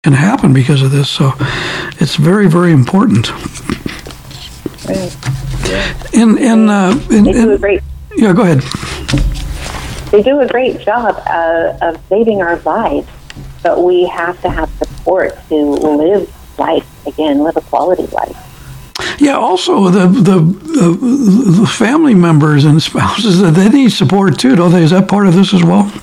can happen because of this. So it's very, very important. Right. Yeah, go ahead. They do a great job of saving our lives, but we have to have support to live life again, live a quality life. Yeah, also the family members and spouses, they need support too, don't they? Is that part of this as well?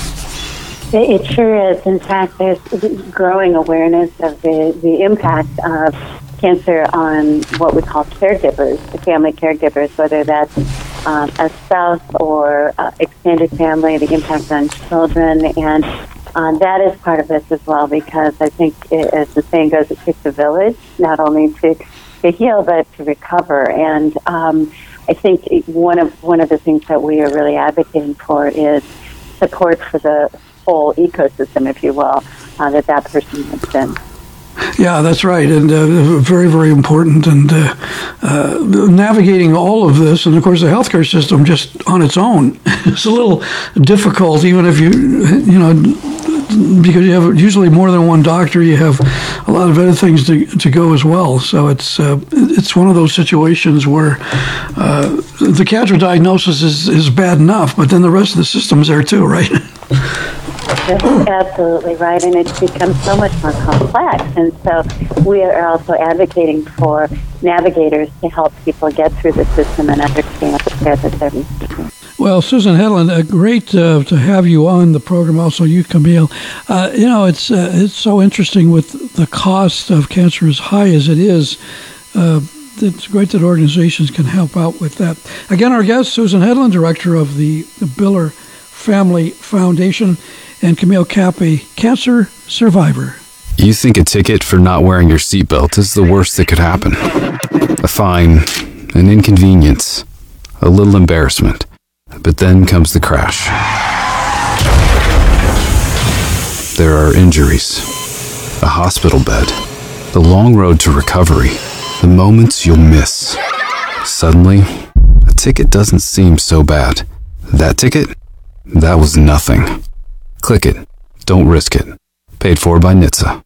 It sure is. In fact, there's growing awareness of the impact of cancer on what we call caregivers, the family caregivers, whether that's a spouse or extended family, the impact on children, and that is part of this as well, because I think, as the saying goes, it takes a village, not only to heal, but to recover. And I think one of the things that we are really advocating for is support for the whole ecosystem, if you will, that person has been. Yeah, that's right, and very, very important. And navigating all of this, and of course, the healthcare system just on its own is a little difficult, even if because you have usually more than one doctor, you have a lot of other things to go as well. So it's one of those situations where the cancer diagnosis is bad enough, but then the rest of the system's there too, right? That's absolutely right, and it's become so much more complex. And so we are also advocating for navigators to help people get through the system and understand the care that they're receiving. Well, Susan Hedlund, great to have you on the program. Also, you, Camille. It's so interesting with the cost of cancer as high as it is. It's great that organizations can help out with that. Again, our guest, Susan Hedlund, director of the Biller Family Foundation, and Camille Cappe, cancer survivor. You think a ticket for not wearing your seatbelt is the worst that could happen. A fine, an inconvenience, a little embarrassment. But then comes the crash. There are injuries, a hospital bed, the long road to recovery, the moments you'll miss. Suddenly, a ticket doesn't seem so bad. That ticket? That was nothing. Click it. Don't risk it. Paid for by NHTSA.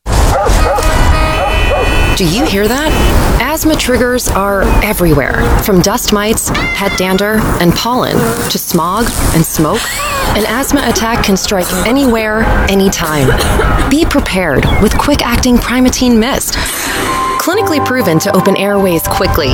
Do you hear that? Asthma triggers are everywhere, from dust mites, pet dander, and pollen, to smog and smoke. An asthma attack can strike anywhere, anytime. Be prepared with quick-acting Primatene Mist. Clinically proven to open airways quickly.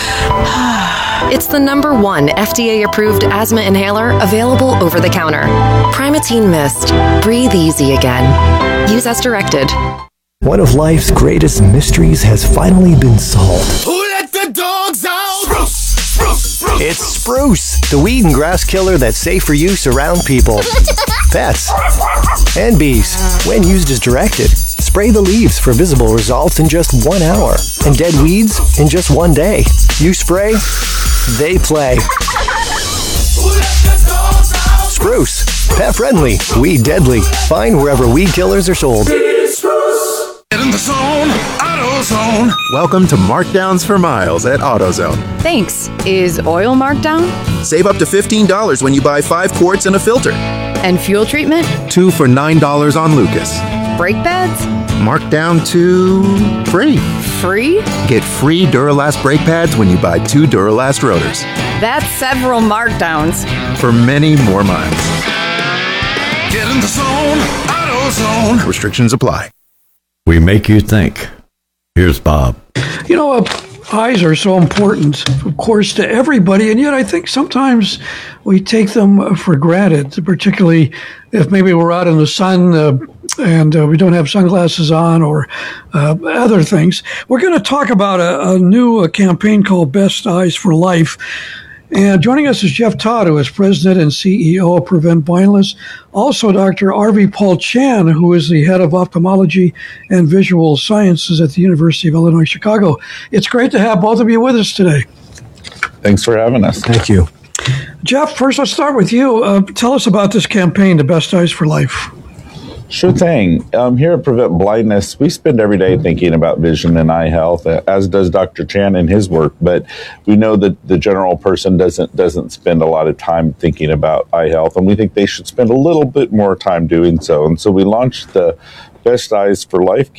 It's the #1 FDA-approved asthma inhaler available over the counter. Primatene Mist. Breathe easy again. Use as directed. One of life's greatest mysteries has finally been solved. Who let the dogs out? Spruce, spruce, spruce. It's Spruce, the weed and grass killer that's safe for use around people, pets, and bees. When used as directed, spray the leaves for visible results in just 1 hour, and dead weeds in just 1 day. You spray, they play. Who let the dogs out? Spruce, pet friendly, weed deadly. Find wherever weed killers are sold. Get in the zone, AutoZone. Welcome to Markdowns for Miles at AutoZone. Thanks. Is oil marked down? Save up to $15 when you buy 5 quarts and a filter. And fuel treatment? 2 for $9 on Lucas. Brake pads? Marked down to free. Free? Get free Duralast brake pads when you buy 2 Duralast rotors. That's several markdowns. For many more miles. Get in the zone, AutoZone. Restrictions apply. We make you think. Here's Bob. Eyes are so important, of course, to everybody, and yet I think sometimes we take them for granted, particularly if maybe we're out in the sun and we don't have sunglasses on or other things. We're going to talk about a new campaign called Best Eyes for Life. And joining us is Jeff Todd, who is president and CEO of Prevent Blindness. Also, Dr. R.V. Paul Chan, who is the head of ophthalmology and visual sciences at the University of Illinois, Chicago. It's great to have both of you with us today. Thanks for having us. Thank you. Jeff, first let's start with you. Tell us about this campaign, The Best Eyes for Life. Sure thing. Here at Prevent Blindness, we spend every day thinking about vision and eye health, as does Dr. Chan in his work. But we know that the general person doesn't spend a lot of time thinking about eye health, and we think they should spend a little bit more time doing so. And so we launched the Best Eyes for Life